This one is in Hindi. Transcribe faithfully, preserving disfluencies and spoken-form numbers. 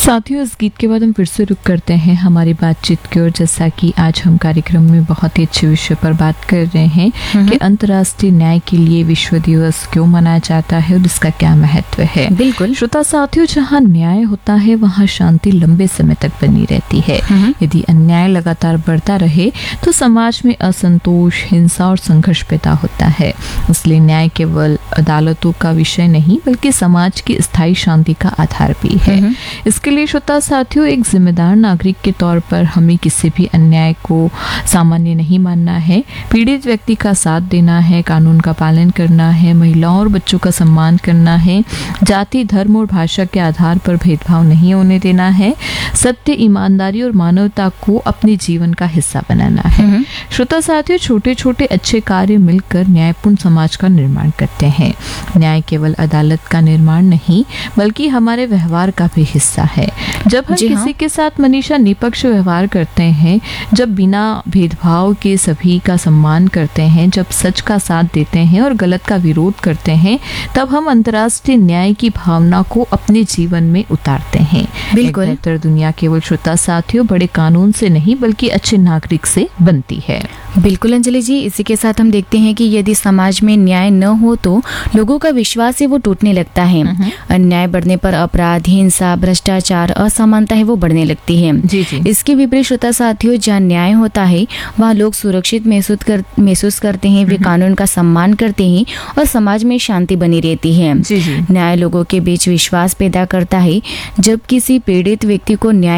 साथियों, इस गीत के बाद हम फिर से रुक करते हैं हमारी बातचीत की ओर। जैसा कि आज हम कार्यक्रम में बहुत ही अच्छे विषय पर बात कर रहे हैं कि अंतर्राष्ट्रीय न्याय के लिए विश्व दिवस क्यों मनाया जाता है और इसका क्या महत्व है। बिल्कुल श्रोता साथियों, जहाँ न्याय होता है वहाँ शांति लंबे समय तक बनी रहती है। यदि अन्याय लगातार बढ़ता रहे तो समाज में असंतोष, हिंसा और संघर्ष पैदा होता है। इसलिए न्याय केवल अदालतों का विषय नहीं बल्कि समाज की स्थायी शांति का आधार भी है। इसके लिए श्रोता साथियों, एक जिम्मेदार नागरिक के तौर पर हमें किसी भी अन्याय को सामान्य नहीं मानना है। पीड़ित व्यक्ति का साथ देना है, कानून का पालन करना है, महिलाओं और बच्चों का सम्मान करना है, जाति, धर्म और भाषा के आधार पर भेदभाव नहीं होने देना है, सत्य, ईमानदारी और मानवता को अपने जीवन का हिस्सा बनाना है। श्रोता साथियों, छोटे छोटे अच्छे कार्य मिलकर न्यायपूर्ण समाज का निर्माण करते हैं। न्याय केवल अदालत का निर्माण नहीं बल्कि हमारे व्यवहार का भी हिस्सा है। जब हम किसी के साथ मनीषा निष्पक्ष व्यवहार करते हैं, जब बिना भेदभाव के सभी का सम्मान करते हैं, जब सच का साथ देते हैं और गलत का विरोध करते हैं, तब हम अंतर्राष्ट्रीय न्याय की भावना को अपने जीवन में उतारते हैं। बिल्कुल। एक बेहतर दुनिया केवल श्रोता साथियों बड़े कानून से नहीं बल्कि अच्छे नागरिक से बनती है। बिल्कुल अंजलि जी, इसी के साथ हम देखते हैं कि यदि समाज में न्याय न हो तो लोगों का विश्वास है वो टूटने लगता है। अन्याय बढ़ने पर अपराध, हिंसा, भ्रष्टाचार, असमानता है वो बढ़ने लगती है। जी जी। इसके विपरीत श्रोता साथियों, जहाँ न्याय होता है वहाँ लोग सुरक्षित महसूस कर महसूस करते हैं, वे कानून का सम्मान करते हैं और समाज में शांति बनी रहती है। जी जी। न्याय लोगों के बीच विश्वास पैदा करता है। जब किसी पीड़ित व्यक्ति को न्याय